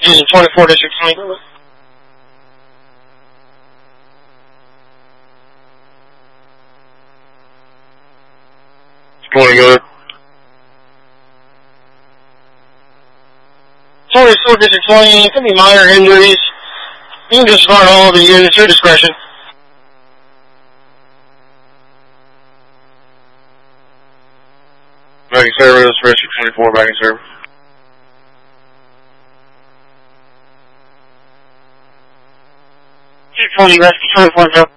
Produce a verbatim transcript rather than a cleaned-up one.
Division twenty-four, District twenty. Good morning, go ahead. twenty-four, District twenty, could be minor injuries. You can disregard all of the units, your discretion. Back in service, Rescue twenty-four, back in service. twenty, Rescue twenty-four, Joe.